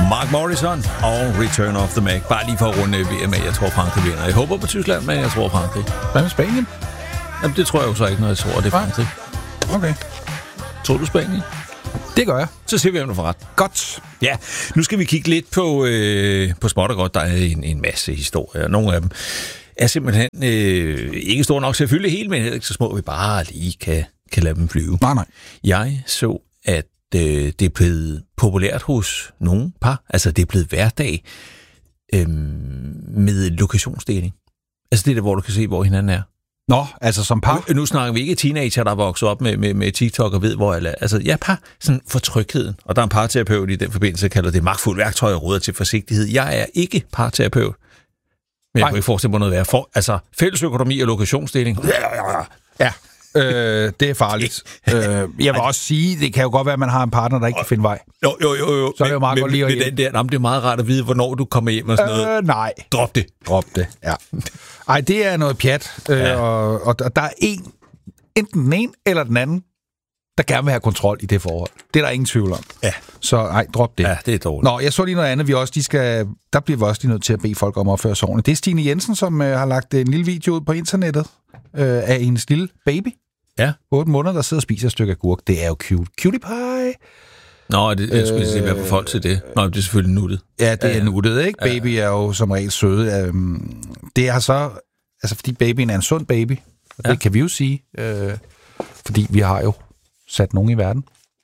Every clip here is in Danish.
Mark Morrison og Return of the Mac. Bare lige for at runde VM af. Jeg tror, Frankrig vinder. Jeg håber på Tyskland, men jeg tror Frankrig. Hvad med Spanien? Jamen, det tror jeg jo så ikke, når jeg tror, det er Frankrig. Okay. Tror du Spanien? Det gør jeg. Så ser vi, om du får ret. Godt. Ja, nu skal vi kigge lidt på småt og godt. Der er en masse historier. Nogle af dem er simpelthen ikke store nok til at fylde hele, men heller ikke så små, vi bare lige kan lade dem flyve. Nej. Jeg så, at det er blevet populært hos nogle par. Altså, det er blevet hverdag med lokationsdeling. Altså, det er der, hvor du kan se, hvor hinanden er. Nå, altså som par? Nu snakker vi ikke teenager, der er vokset op med TikTok og ved, hvor alle er. Altså, ja, par sådan for trygheden. Og der er en parterapeut i den forbindelse, der kalder det magtfuldt værktøj og råder til forsigtighed. Jeg er ikke parterapeut. Men jeg kunne ikke forestille mig noget værre. Altså, fællesøkonomi og lokationsdeling. Ja. Det er farligt. Jeg vil også sige, det kan jo godt være, at man har en partner, der ikke kan finde vej. Jo. Så er det jo meget godt lige at den der, det er meget rart at vide, hvornår du kommer hjem og sådan noget. Nej. Drop det. Ja. Ej, det er noget pjat. Og der er enten den ene eller den anden, der gerne vil have kontrol i det forhold. Det er der ingen tvivl om. Ja. Så nej, drop det. Ja, det er dårligt. Nå, jeg så lige noget andet. Der bliver vi også lige nødt til at bede folk om at opføre sig ordentligt. Det er Stine Jensen, som har lagt en lille video ud på internettet af hendes lille baby. Ja. 8 måneder, der sidder og spiser et stykke agurk. Det er jo cute. Cutie pie. Nå, jeg skulle se, hvad for folk til det. Nå, det er selvfølgelig nuttet. Ja, det er nuttet, ikke? Baby er jo som regel søde. Det er så... Altså, fordi babyen er en sund baby. Og det kan vi jo sige. Fordi vi har jo sat nogen i verden.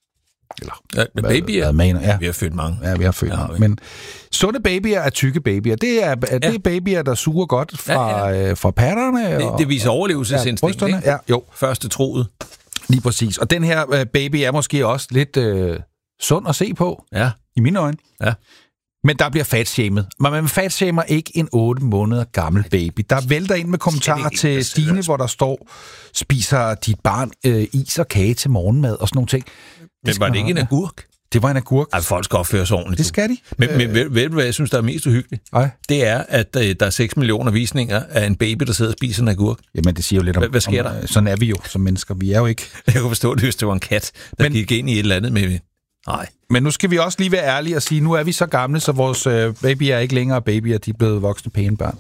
Eller, babyer? Vi har født mange. Ja, vi har født mange. Men sunde babyer er tykke babyer. Det er babyer, der suger godt fra patterne. Det viser overlevelsesinstinkt, ikke? Ja, jo. Første troet. Lige præcis. Og den her baby er måske også lidt sund at se på. Ja. I mine øjne. Ja. Men der bliver fatshamed. Man fatshamer ikke en 8 måneder gammel baby. Der vælter ind med kommentarer til Stine, hvor der står, spiser dit barn is og kage til morgenmad og sådan nogle ting. Men var det ikke en agurk? Det var en agurk. Altså, folk skal opføre sig ordentligt. Det skal de. Men ved du, hvad jeg synes, der er mest uhyggeligt? Det er, at der er 6 millioner visninger af en baby, der sidder og spiser en agurk. Jamen, det siger jo lidt om... Hvad sker der? Sådan er vi jo som mennesker. Vi er jo ikke... Jeg kunne forstå det, hvis det var en kat, der gik ind i et eller andet med... Nej. Men nu skal vi også lige være ærlige og sige, nu er vi så gamle, så vores babyer er ikke længere babyer, de er blevet voksne pæne børn.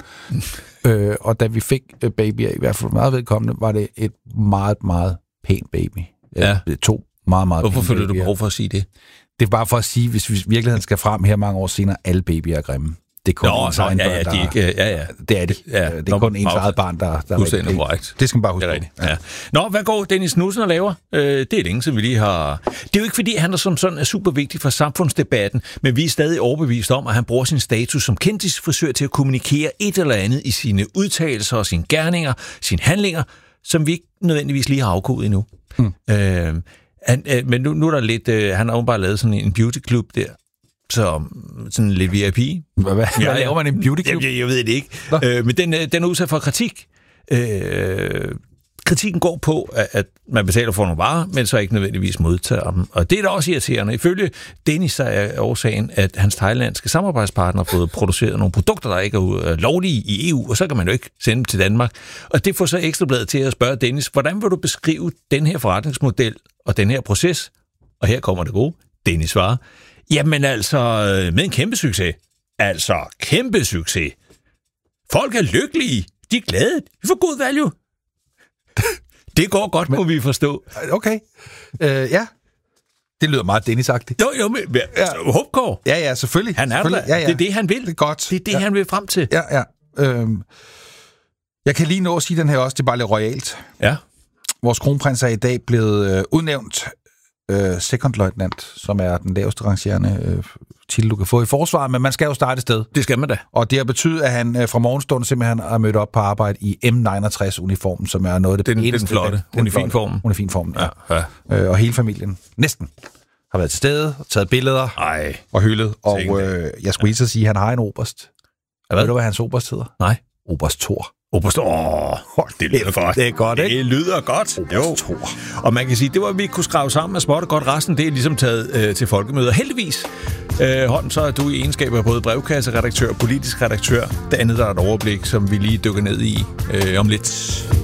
Og da vi fik babyer, i hvert fald meget vedkommende, var det et meget, meget pænt baby. Ja. 2 meget, meget Hvorfor føler du behov for at sige det? Det er bare for at sige, hvis vi virkeligheden skal frem her mange år senere, alle babyer er grimme. Det er kun ens egen børn, det er det. Ja, det er kun ens eget barn, der er korrekt. Det skal man bare huske. Det er ja. Nå, hvad går Dennis Knudsen og laver? Det er længe, som vi lige har... Det er jo ikke, fordi han som sådan er super vigtig for samfundsdebatten, men vi er stadig overbevist om, at han bruger sin status som kendisfrisør til at kommunikere et eller andet i sine udtalelser og sine gerninger, sine handlinger, som vi ikke nødvendigvis lige har afkodet endnu. Men nu er der lidt... han har jo bare lavet sådan en beautyklub der, så sådan lidt VIP. Hvad laver man i en beautyklub? Jeg ved det ikke. Men den er udsat for kritik. Kritikken går på, at man betaler for nogle varer, men så ikke nødvendigvis modtager dem. Og det er da også irriterende. Ifølge Dennis er årsagen, at hans thailandske samarbejdspartner har fået produceret nogle produkter, der ikke er lovlige i EU, og så kan man jo ikke sende dem til Danmark. Og det får så Ekstrabladet til at spørge Dennis, hvordan vil du beskrive den her forretningsmodel og den her proces? Og her kommer det gode. Dennis svarer, jamen altså, med en kæmpe succes. Altså, kæmpe succes. Folk er lykkelige. De er glade. Vi får god value. Det går godt, må vi forstå. Okay. Ja. Det lyder meget Dennis-agtigt. Jo, men Hupgaard. Ja, selvfølgelig. Han er der. Ja. Det er det, han vil. Det er godt. Det er det, han vil frem til. Ja. Jeg kan lige nå at sige den her også, det er bare lidt royalt. Ja. Vores kronprins er i dag blevet udnævnt sekondløjtnant, som er den laveste rangerende titel, du kan få i forsvaret, men man skal jo starte et sted. Det skal man da. Og det har betydet, at han fra morgenstunden simpelthen har mødt op på arbejde i M69-uniformen, som er noget af det eneste. Den flotte. Uniformen, ja. Og hele familien næsten har været til stede, taget billeder og hyldet. Og jeg skulle lige sige, at han har en oberst. Ved du, hvad hans oberst hedder? Nej. Oberst Thor. Det lyder godt. Det er godt, ikke? Det lyder godt. Jo. Og man kan sige, det var, vi kunne skrave sammen med småt og godt. Resten, det er ligesom taget til folkemøder. Heldigvis, Holm, så er du i egenskab af både brevkasseredaktør og politisk redaktør. Det andet, der er et overblik, som vi lige dykker ned i om lidt.